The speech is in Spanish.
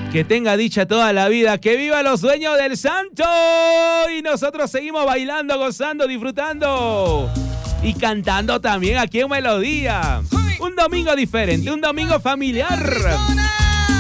Que tenga dicha toda la vida, que viva los dueños del santo. Y nosotros seguimos bailando, gozando, disfrutando y cantando también aquí en Melodía. Un domingo diferente, un domingo familiar.